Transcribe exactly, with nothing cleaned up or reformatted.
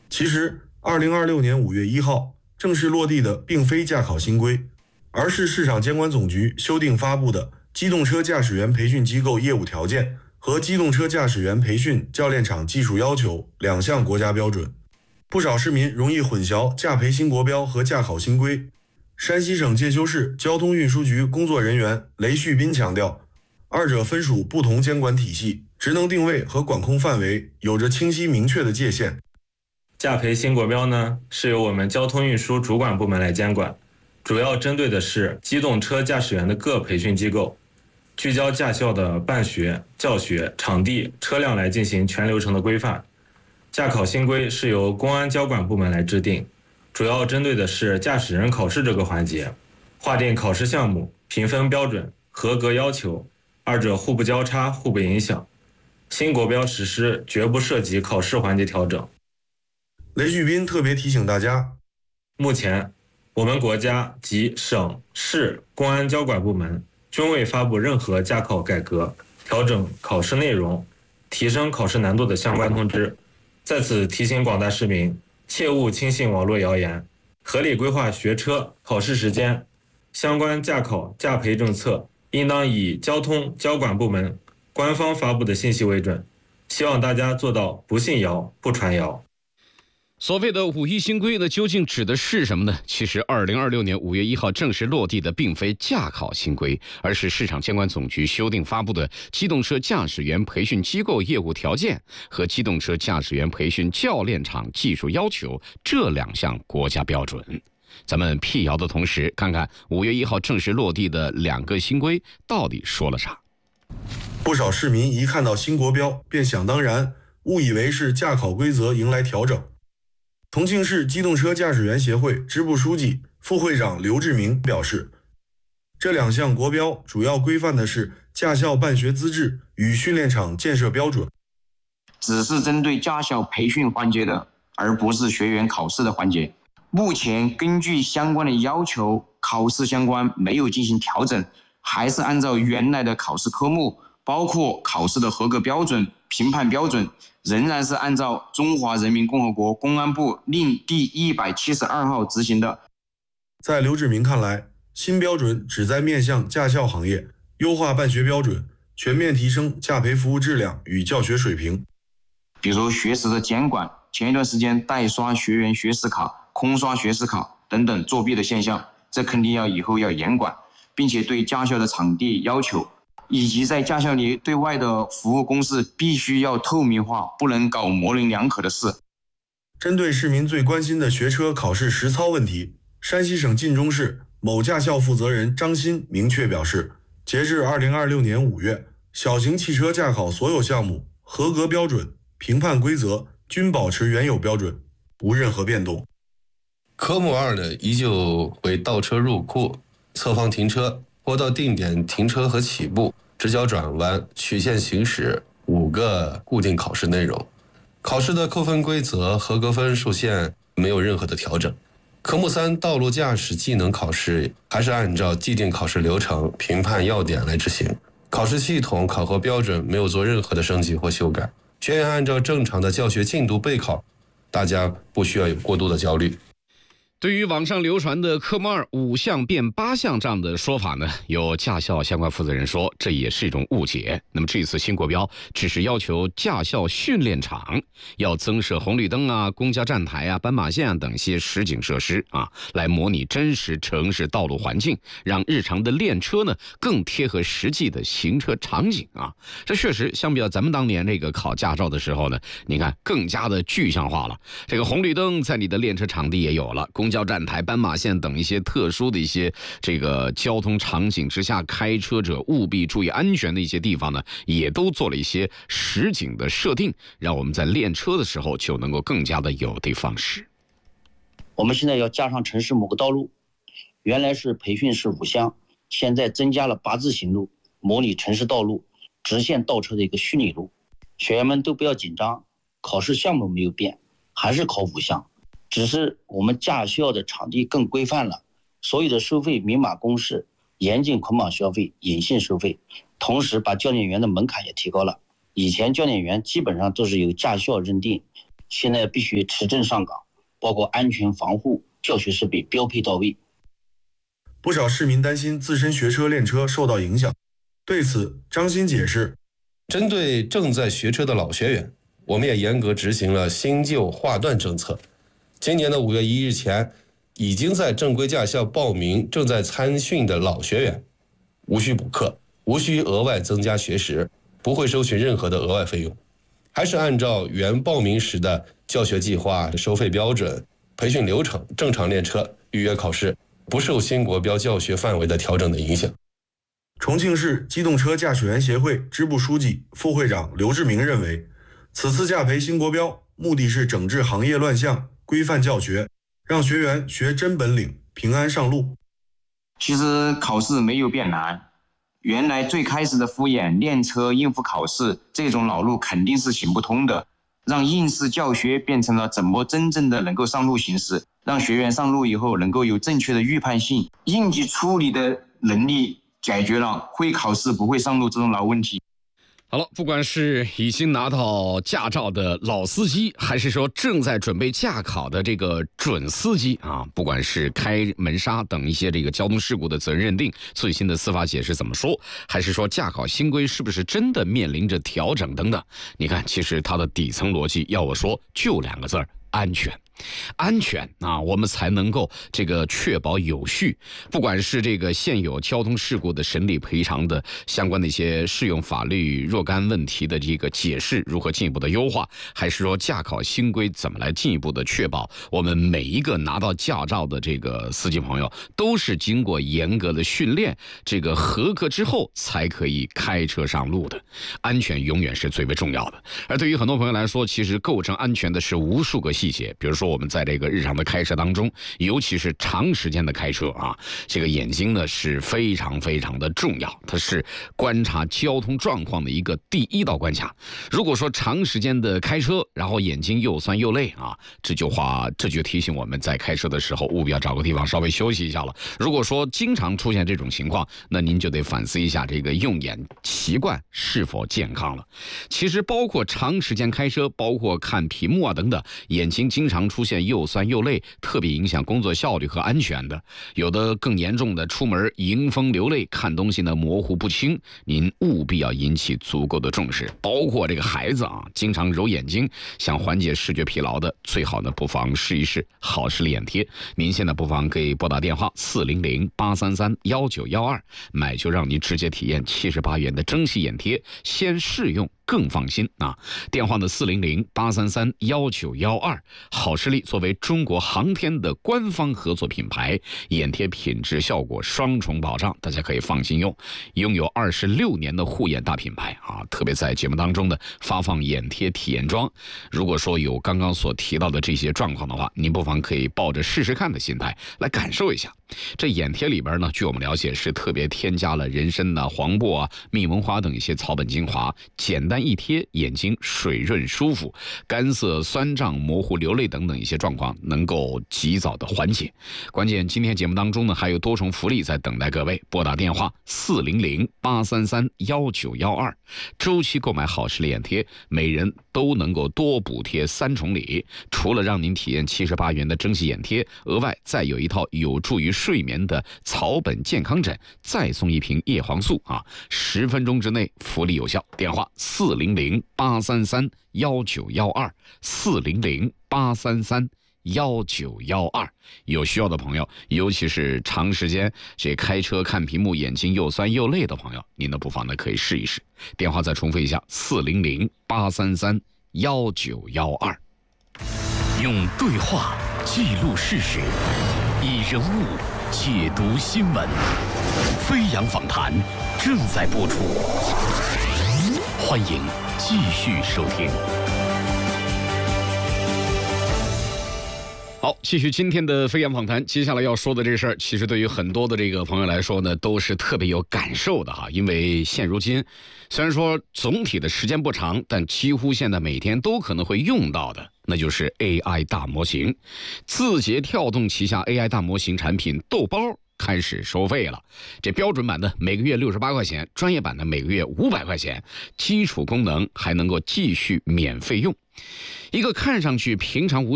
其实，二零二六年五月一号正式落地的并非驾考新规，而是市场监管总局修订发布的《机动车驾驶员培训机构业务条件》和《机动车驾驶员培训教练场技术要求》两项国家标准。不少市民容易混淆驾培新国标和驾考新规。山西省介休市交通运输局工作人员雷旭斌强调，二者分属不同监管体系，职能定位和管控范围有着清晰明确的界限。 驾培新国标呢，是由我们交通运输主管部门来监管，主要针对的是机动车驾驶员的各培训机构，聚焦驾校的办学、教学、场地、车辆来进行全流程的规范。驾考新规是由公安交管部门来制定，主要针对的是驾驶人考试这个环节，划定考试项目、评分标准、合格要求，二者互不交叉、互不影响。新国标实施绝不涉及考试环节调整。 雷旭斌特别提醒大家， 目前我们国家及省市公安交管部门均未发布任何驾考改革、调整考试内容、提升考试难度的相关通知。在此提醒广大市民，切勿轻信网络谣言，合理规划学车、考试时间。相关驾考、驾培政策应当以交通交管部门官方发布的信息为准。希望大家做到不信谣、不传谣。 所谓的五一新规呢，究竟指的是什么呢？其实二零二六年五月一号正式落地的并非驾考新规，而是市场监管总局修订发布的《机动车驾驶员培训机构业务条件》和《机动车驾驶员培训教练场技术要求》这两项国家标准。咱们辟谣的同时，看看五月一号正式落地的两个新规到底说了啥。 不少市民一看到新国标便想当然，误以为是驾考规则迎来调整。重庆市机动车驾驶员协会支部书记、副会长刘志明表示，这两项国标主要规范的是驾校办学资质与训练场建设标准， 只是针对驾校培训环节的，而不是学员考试的环节。目前根据相关的要求，考试相关没有进行调整，还是按照原来的考试科目，包括考试的合格标准、评判标准，仍然是按照中华人民共和国公安部令第一百七十二号执行的。 在刘志明看来，新标准旨在面向驾校行业，优化办学标准，全面提升驾培服务质量与教学水平。 比如学时的监管，前一段时间代刷学员学时考、空刷学时考等等作弊的现象，这肯定要以后要严管，并且对驾校的场地要求，以及在驾校里对外的服务公示必须要透明化，不能搞模棱两可的事。 针对市民最关心的学车考试实操问题，山西省晋中市某驾校负责人张鑫明确表示，截至二零二六年五月，小型汽车驾考所有项目合格标准、评判规则均保持原有标准，无任何变动。 科目二呢，依旧为倒车入库、侧方停车、坡道定点停车和起步、直角转弯、曲线行驶五个固定考试内容。考试的扣分规则、合格分数线没有任何的调整。科目三道路驾驶技能考试还是按照既定考试流程、评判要点来执行，考试系统、考核标准没有做任何的升级或修改，学员按照正常的教学进度备考，大家不需要有过度的焦虑。 对于网上流传的科目二五项变八项这样的说法呢，有驾校相关负责人说，这也是一种误解。那么这次新国标只是要求驾校训练场要增设红绿灯啊、公交站台啊、斑马线啊等一些实景设施啊，来模拟真实城市道路环境，让日常的练车呢更贴合实际的行车场景啊。这确实相比较咱们当年这个考驾照的时候呢，你看更加的具象化了。这个红绿灯在你的练车场地也有了，公交站台、斑马线等一些特殊的一些这个交通场景之下，开车者务必注意安全的一些地方呢，也都做了一些实景的设定，让我们在练车的时候就能够更加的有的放矢。 我们现在要加上城市某个道路，原来是培训是五项，现在增加了八字形路，模拟城市道路直线倒车的一个虚拟路。学员们都不要紧张，考试项目没有变，还是考五项。只是我们驾校的场地更规范了，所有的收费明码公示，严禁捆绑消费、隐性收费，同时把教练员的门槛也提高了。以前教练员基本上都是由驾校认定， 现在必须持证上岗，包括安全防护、教学设备标配到位。 不少市民担心自身学车练车受到影响，对此张鑫解释， 针对正在学车的老学员，我们也严格执行了新旧划段政策。今年的五月一日前，已经在正规驾校报名正在参训的老学员，无需补课，无需额外增加学时，不会收取任何的额外费用，还是按照原报名时的教学计划、收费标准、培训流程正常练车、预约考试，不受新国标教学范围的调整的影响。 重庆市机动车驾驶员协会支部书记、副会长刘志明认为，此次驾培新国标目的是整治行业乱象，规范教学，让学员学真本领，平安上路。 其实考试没有变难，原来最开始的敷衍练车应付考试这种老路肯定是行不通的，让应试教学变成了怎么真正的能够上路行驶，让学员上路以后能够有正确的预判性，应急处理的能力，解决了会考试不会上路这种老问题。 好了，不管是已经拿到驾照的老司机，还是说正在准备驾考的这个准司机啊，不管是开门刹等一些这个交通事故的责任认定，最新的司法解释怎么说，还是说驾考新规是不是真的面临着调整等等，你看，其实它的底层逻辑，要我说就两个字儿：安全。安全啊，我们才能够这个确保有序。不管是这个现有交通事故的审理赔偿的相关的一些适用法律若干问题的这个解释如何进一步的优化，还是说驾考新规怎么来进一步的确保我们每一个拿到驾照的这个司机朋友都是经过严格的训练，这个合格之后才可以开车上路的。安全永远是最为重要的。而对于很多朋友来说，其实构成安全的是无数个细节，比如说我们在这个日常的开车当中，尤其是长时间的开车啊，这个眼睛呢是非常非常的重要，它是观察交通状况的一个第一道关卡。如果说长时间的开车，然后眼睛又酸又累啊，这句话这就提醒我们在开车的时候务必要找个地方稍微休息一下了。如果说经常出现这种情况，那您就得反思一下这个用眼习惯是否健康了。其实包括长时间开车，包括看屏幕啊等等，眼睛经常出现又酸又累，特别影响工作效率和安全的。有的更严重的，出门迎风流泪，看东西呢模糊不清，您务必要引起足够的重视。包括这个孩子啊，经常揉眼睛，想缓解视觉疲劳的，最好呢不妨试一试好视力眼贴。您现在不妨可以拨打电话四零零八三三幺九幺二，买就让您直接体验七十八元的蒸汽眼贴，先试用更放心啊！电话的四零零八三三幺九幺二，好视力作为中国航天的官方合作品牌，眼贴品质效果双重保障，大家可以放心用。拥有二十六年的护眼大品牌啊，特别在节目当中的发放眼贴体验装。如果说有刚刚所提到的这些状况的话，您不妨可以抱着试试看的心态来感受一下。这眼贴里边呢，据我们了解是特别添加了人参啊、黄柏啊、蜜蜂花等一些草本精华，简单一贴，眼睛水润舒服，干涩、酸胀、模糊、流泪等等一些状况能够及早的缓解。关键今天节目当中呢，还有多重福利在等待各位，拨打电话四零零八三三幺九幺二，周期购买好视力眼贴，每人都能够多补贴三重礼，除了让您体验七十八元的蒸汽眼贴，额外再有一套有助于睡眠的草本健康枕，再送一瓶叶黄素啊，十分钟之内福利有效。电话四零零八三三幺九幺二，四零零八三三幺九幺二。有需要的朋友，尤其是长时间这开车看屏幕眼睛又酸又累的朋友，您的不妨呢可以试一试。电话再重复一下：四零零八三三幺九幺二。 用对话记录事实，以人物解读新闻。飞扬访谈正在播出，欢迎继续收听。 好，继续今天的飞扬访谈。接下来要说的这事儿，其实对于很多的这个朋友来说呢，都是特别有感受的哈。因为现如今，虽然说总体的时间不长，但几乎现在每天都可能会用到的，那就是 A I 大模型。字节跳动旗下 A I 大模型产品豆包开始收费了，这标准版的每个月六十八块钱，专业版的每个月五百块钱，基础功能还能够继续免费用。 一个看上去平常无